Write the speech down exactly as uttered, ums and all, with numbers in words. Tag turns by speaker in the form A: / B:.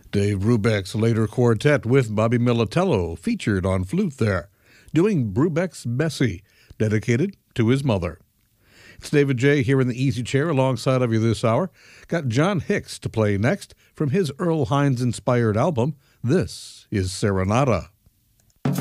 A: Dave Brubeck's later quartet with Bobby Militello featured on flute there, doing Brubeck's Bessie, dedicated to his mother. It's David J. here in the easy chair alongside of you this hour. Got John Hicks to play next from his Earl Hines-inspired album, This is Serenata.